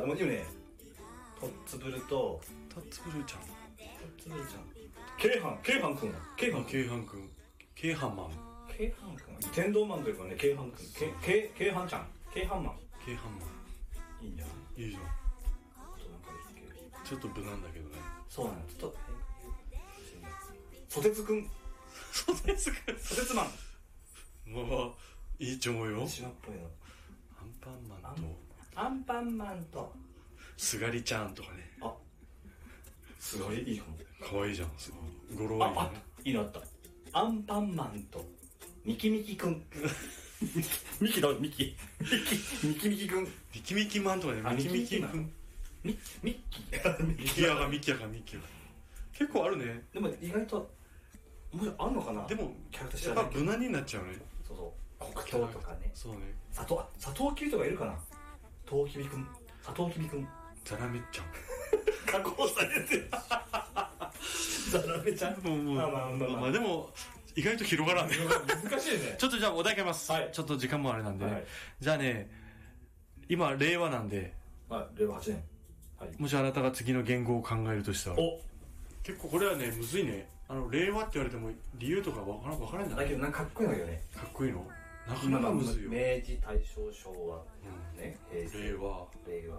もういいよね。とつぶるとタッツブルちゃん、 とつぶるちゃん、ケイハンくん、ケイハンケイハンくん、ケイハンマン、 ケイハンくん、天道マンというかね、ケイハンくん、ケイハンちゃん、ケイハンマン、 ケイハンマいいんじゃない？ ン、いいじゃん。 あとなんかできる。 ちょっと無難だけどね。 そうなの、ちょっとソテツくん、 そうですか。 ソテツマン、 もういいと思うよ。 島っぽいの。 アンパンマンとアンパンマンとすがりちゃんとかね。 あ、すごいいいかも。 可愛いじゃん。すごい語呂はいいね。 いいのあった。アンパンマンとミキミキくん。ミキだ、ミキミキくん。 ミキミキマンとかね。ミキミキくん。 ミッキミキヤがミキヤがミキヤが。結構あるね。 でも意外ともうあんのかな。 でもキャラクター知やらないけど。 っぱ無難になっちゃうね。 そうそう。黒糖とかね。 そうね。 サトウキビとかいるかな。トウキビくん、サトウキビくん。 ザラメちゃん。 加工されてる。ザラメちゃん。 まあでも意外と広がらんね。 難しいね。 ちょっとじゃあお題変えます。 はい。 ちょっと時間もあれなんでね。 はい。 じゃあね、今令和なんで。 はい。令和8年。はい。 もしあなたが次の言語を考えるとしたら。 お。 結構これはねむずいね。令和って言われても理由とかわからんじゃない。 だけどなんかかっこいいのよね。 かっこいいの。なかなかむずいよ。 明治、大正、昭和、ね、平成、 令和は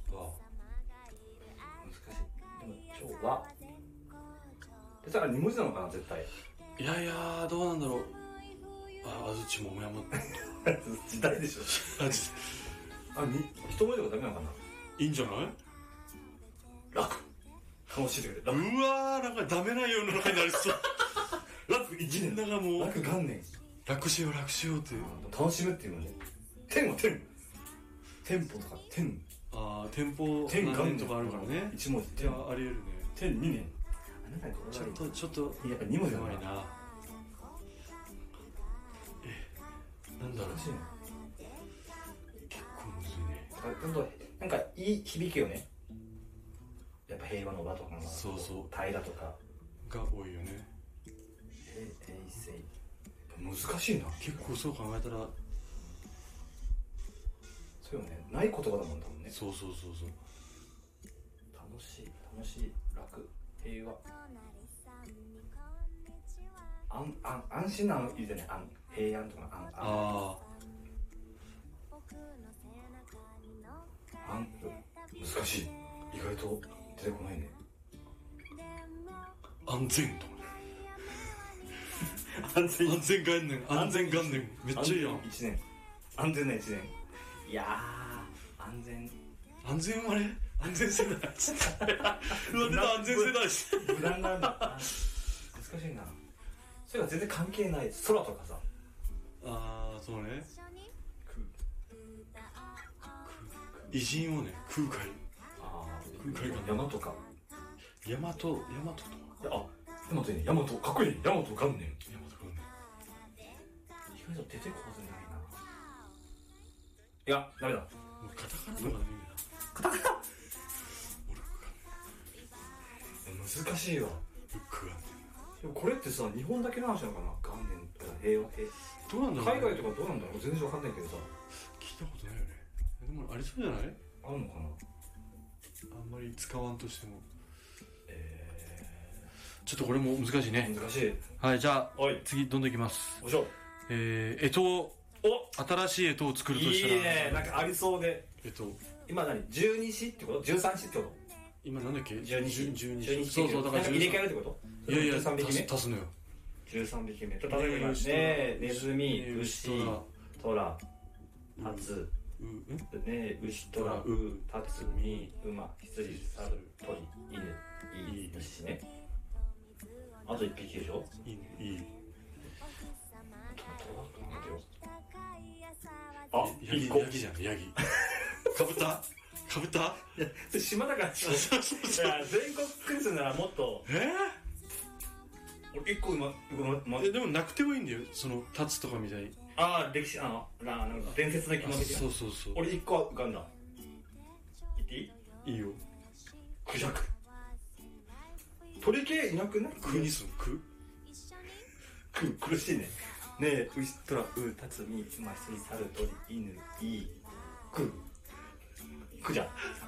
難しい。でも昭和でさら2文字なのかな絶対。 いやいやどうなんだろう。安土桃山時代でしょ。一文字とかダメなのかな。 いいんじゃない。 楽楽しいでくれ。 うわーなんかダメな世の中になりそう。 楽1年みんながもう楽元年楽しようって楽しむっていうのね。天は天店舗とか天店舗何年とかあるからね。 1文字じゃあありえるね。 天2年ちょっとやっぱ2文字だな。なんだろう。 難しいね。 結構むずいね。 なんかいい響きよね。やっぱ平和の和とかそう平とかが多いよね。 平成難しいな。 結構そう考えたらそうよね。ない言葉だもんだもんね。 そう楽しい楽平和安心なの言うじゃない。平安とか難しい。意外と出てこないね。 安全とかね。 安全元年めっちゃいいやん。 1年安全な1年。いやー安全生まれ安全世代。うわ出た安全世代です。 無難なんだ。難しいな。それが全然関係ない空とかさ。 そうね。偉人をね空海山とか大和とか大和ね。大和かっこいい。大和元年。意外と出てこずないな。いやダメだ。 もうカタカナとかでもいいんだ。 カタカナ難しいわ。でもこれってさ日本だけの話なのかな。元年とか平和どうなんだろう、ね、 海外とかどうなんだろう。全然わかんないけどさ。 聞いたことないよね。でもありそうじゃない。 あるのかな。 あんまり使わんとしても。ちょっとこれも難しいね。 難しい。 はいじゃあ次どんどんいきます。 おしょ。 新しい干支を作るとしたら。 いいね。なんかありそうで。今何12子ってこと？ 13 子ってこと？ 今なんだっけ ？12子。 そうだから入れ替えるってこと？いや 13匹目足すのよ。 13匹目。例えばね、ネズミ、牛、トラ、タツ、牛、トラ、タツミ、馬、羊、猿、鳥、犬、牛ね。あと1匹でしょ？ いい。ヤギじゃん、ヤギ。かぶったいや、島だから全国クイズならもっと。俺1個でもなくてもいいんだよ。その、立つとかみたいに。 歴史、なんか伝説の生き物的な。 そう。 俺1個浮かんだ。言っていい？ いいよ。 クジャク。鳥系いなくない？ クにすんの？ 苦しいね。ねえ、牛、トラ、タツミ、馬、羊、猿、鳥、犬、クじゃん。